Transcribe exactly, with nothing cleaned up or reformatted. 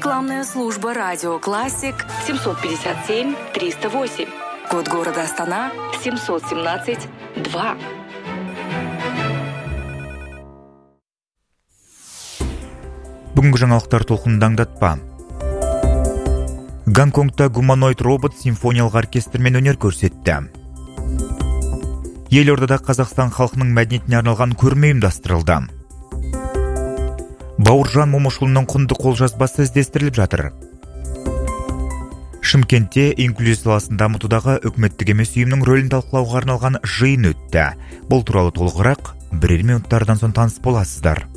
Рекламная служба «Радио Классик» семьсот пятьдесят семь триста восемь. Код города Астана семьсот семнадцать два. Бүгінгі жаңалықтар толқынында аңдатпа. Гонконгта гуманоид робот симфониялық оркестрмен өнер көрсетті. Елордада Қазақстан халқының мәдениетіне арналған көрме ұйымдастырылды. Бауыржан Момышұлының құнды қолжазбасы іздестіріліп жатыр. Шымкентте инклюзия саласын дамытудағы үкіметтік емес ұйымның рөлін талқылауға арналған жиын өтті. Бұл туралы толығырақ бірер минуттардан соң таныс боласыздар.